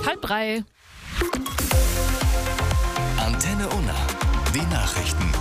2:30. Antenne Unna. Die Nachrichten.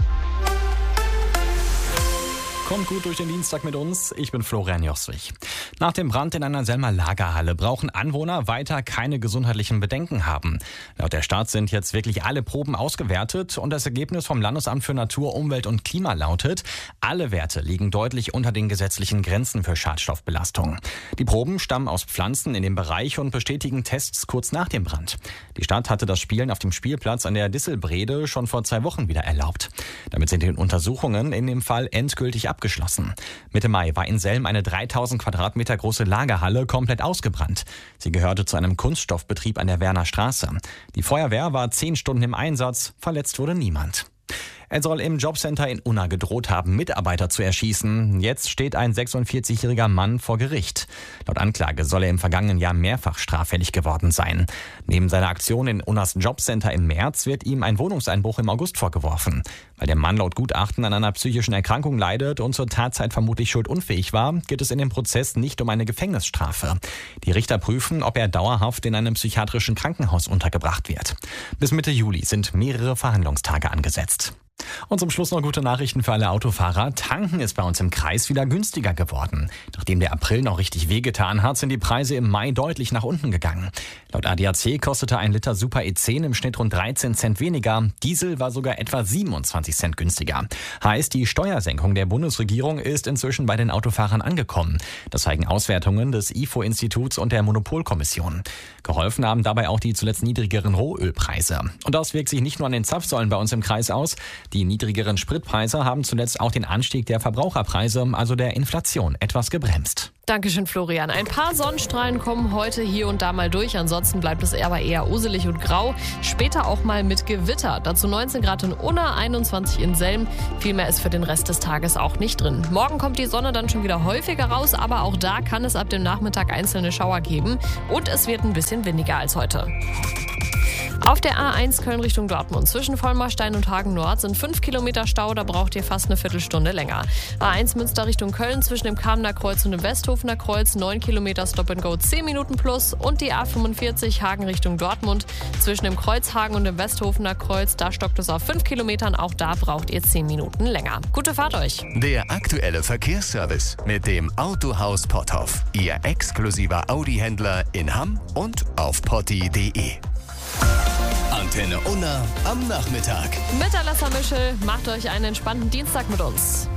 Kommt gut durch den Dienstag mit uns. Ich bin Florian Joswig. Nach dem Brand in einer Selmer Lagerhalle brauchen Anwohner weiter keine gesundheitlichen Bedenken haben. Laut der Stadt sind jetzt wirklich alle Proben ausgewertet und das Ergebnis vom Landesamt für Natur, Umwelt und Klima lautet: Alle Werte liegen deutlich unter den gesetzlichen Grenzen für Schadstoffbelastung. Die Proben stammen aus Pflanzen in dem Bereich und bestätigen Tests kurz nach dem Brand. Die Stadt hatte das Spielen auf dem Spielplatz an der Disselbrede schon vor 2 Wochen wieder erlaubt. Damit sind die Untersuchungen in dem Fall endgültig abgeschlossen. Mitte Mai war in Selm eine 3000 Quadratmeter große Lagerhalle komplett ausgebrannt. Sie gehörte zu einem Kunststoffbetrieb an der Werner Straße. Die Feuerwehr war 10 Stunden im Einsatz, verletzt wurde niemand. Er soll im Jobcenter in Unna gedroht haben, Mitarbeiter zu erschießen. Jetzt steht ein 46-jähriger Mann vor Gericht. Laut Anklage soll er im vergangenen Jahr mehrfach straffällig geworden sein. Neben seiner Aktion in Unnas Jobcenter im März wird ihm ein Wohnungseinbruch im August vorgeworfen. Weil der Mann laut Gutachten an einer psychischen Erkrankung leidet und zur Tatzeit vermutlich schuldunfähig war, geht es in dem Prozess nicht um eine Gefängnisstrafe. Die Richter prüfen, ob er dauerhaft in einem psychiatrischen Krankenhaus untergebracht wird. Bis Mitte Juli sind mehrere Verhandlungstage angesetzt. Und zum Schluss noch gute Nachrichten für alle Autofahrer. Tanken ist bei uns im Kreis wieder günstiger geworden. Nachdem der April noch richtig wehgetan hat, sind die Preise im Mai deutlich nach unten gegangen. Laut ADAC kostete ein Liter Super E10 im Schnitt rund 13 Cent weniger. Diesel war sogar etwa 27 Cent günstiger. Heißt, die Steuersenkung der Bundesregierung ist inzwischen bei den Autofahrern angekommen. Das zeigen Auswertungen des IFO-Instituts und der Monopolkommission. Geholfen haben dabei auch die zuletzt niedrigeren Rohölpreise. Und das wirkt sich nicht nur an den Zapfsäulen bei uns im Kreis aus. Die niedrigeren Spritpreise haben zuletzt auch den Anstieg der Verbraucherpreise, also der Inflation, etwas gebremst. Dankeschön, Florian. Ein paar Sonnenstrahlen kommen heute hier und da mal durch. Ansonsten bleibt es aber eher uselig und grau. Später auch mal mit Gewitter. Dazu 19 Grad in Unna, 21 in Selm. Viel mehr ist für den Rest des Tages auch nicht drin. Morgen kommt die Sonne dann schon wieder häufiger raus, aber auch da kann es ab dem Nachmittag einzelne Schauer geben. Und es wird ein bisschen windiger als heute. Auf der A1 Köln Richtung Dortmund zwischen Vollmarstein und Hagen Nord sind 5 Kilometer Stau, da braucht ihr fast eine Viertelstunde länger. A1 Münster Richtung Köln zwischen dem Kamener Kreuz und dem Westhofener Kreuz 9 Kilometer Stop and Go 10 Minuten plus und die A45 Hagen Richtung Dortmund zwischen dem Kreuzhagen und dem Westhofener Kreuz, da stockt es auf 5 Kilometern, auch da braucht ihr 10 Minuten länger. Gute Fahrt euch! Der aktuelle Verkehrsservice mit dem Autohaus Potthoff. Ihr exklusiver Audi-Händler in Hamm und auf potti.de. Antenne Unna am Nachmittag. Mit Alessa Mischel macht euch einen entspannten Dienstag mit uns.